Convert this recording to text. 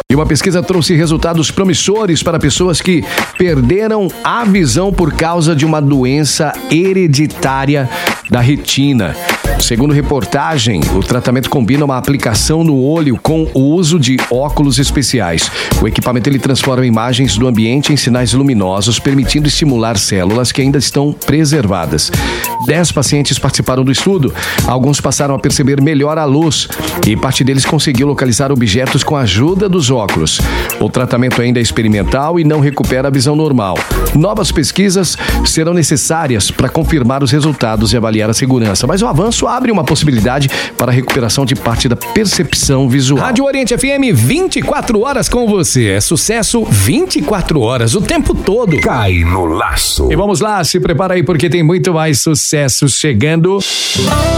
E uma pesquisa trouxe resultados promissores para pessoas que perderam a visão por causa de uma doença hereditária da retina. Segundo reportagem, o tratamento combina uma aplicação no olho com o uso de óculos especiais. O equipamento ele transforma imagens do ambiente em sinais luminosos, permitindo estimular células que ainda estão preservadas. 10 pacientes participaram do estudo. Alguns passaram a perceber melhor a luz e parte deles conseguiu localizar objetos com a ajuda dos óculos. O tratamento ainda é experimental e não recupera a visão normal. Novas pesquisas serão necessárias para confirmar os resultados e avaliar a segurança, mas o avanço abre uma possibilidade para a recuperação de parte da percepção visual. Rádio Oriente FM, 24 horas com você. É sucesso 24 horas, o tempo todo. Cai no laço. E vamos lá, se prepara aí porque tem muito mais sucesso chegando.